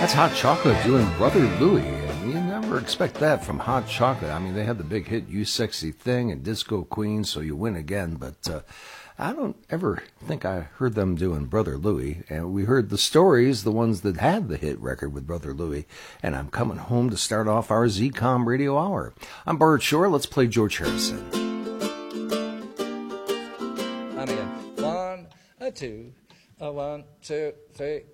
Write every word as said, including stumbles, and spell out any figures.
That's Hot Chocolate doing Brother Louie, and you never expect that from Hot Chocolate. I mean, they had the big hit You Sexy Thing and Disco Queen, So You Win Again, but uh, I don't ever think I heard them doing Brother Louie. And we heard the Stories, the ones that had the hit record with Brother Louie, and I'm coming home to start off our Z COM Radio Hour. I'm Bart Shore. Let's play George Harrison. And again, one, a two, a one, two, three.